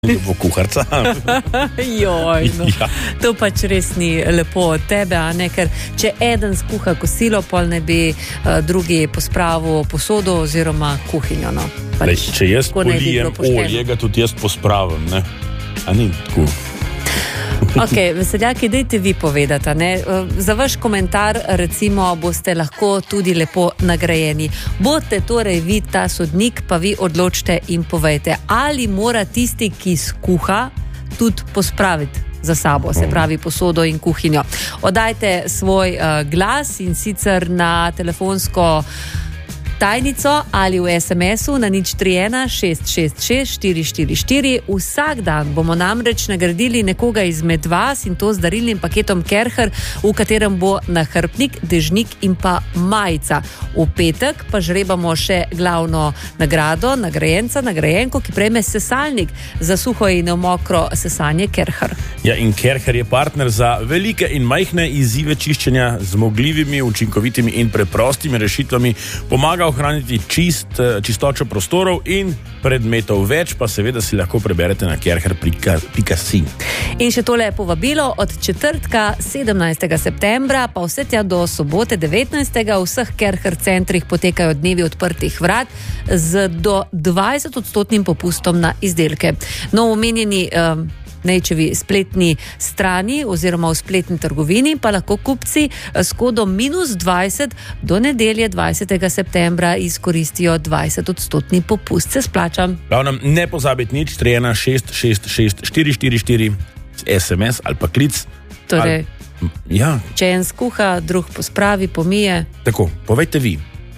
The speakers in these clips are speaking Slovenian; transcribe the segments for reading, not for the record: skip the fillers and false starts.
Bo kuharca. Joj, no. Ja. To pač res ni lepo od tebe, a ne, ker če eden skuha kosilo, pol ne bi drugi pospravil posodo oziroma kuhinjo, no. Pač, lej, če jaz polijem olje, ga tudi jaz pospravim, ne? A ni tako? Ok, veseljaki, dajte vi povedati, ne? Za vaš komentar, recimo, boste lahko tudi lepo nagrajeni. Boste torej vi ta sodnik, pa vi odločite in povejte, ali mora tisti, ki skuha, tudi pospraviti za sabo, se pravi posodo in kuhinjo. Oddajte svoj glas in sicer na telefonsko tajnico ali v SMS-u na 031 666 444. Vsak dan bomo namreč nagradili nekoga izmed vas in to z darilnim paketom Kercher, v katerem bo nahrbtnik, dežnik in pa majica. V petek pa žrebamo še glavno nagrado, nagrajenca, nagrajenko, ki prejme sesalnik za suho in mokro sesanje Kercher. Ja, in Kercher je partner za velike in majhne izzive čiščenja z zmogljivimi, učinkovitimi in preprostimi rešitvami, pomaga ohraniti čistočo prostorov in predmetov. Več pa seveda si lahko preberete na kercher.si. In še tole povabilo, od četrtka 17. septembra pa vse tja do sobote 19. v vseh Kercher centrih potekajo dnevi odprtih vrat z do 20% popustom na izdelke. No, omenjeni Nejčevi spletni strani oziroma v spletni trgovini pa lahko kupci s kodom -20 do nedelje 20. septembra izkoristijo 20% popust. Se splačam. Glavnem, ne pozabiti nič, 31 666 444 SMS ali pa klic. Torej, ja. Če en skuha, drug pospravi, pomije. Tako, povejte vi.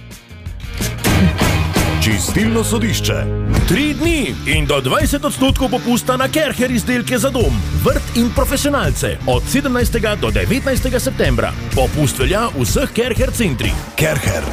Čistilno sodišče. 3 dni in do 20% popusta na Kercher izdelke za dom, vrt in profesionalce od 17. do 19. septembra. Popust velja v vseh Kercher centrih. Kercher.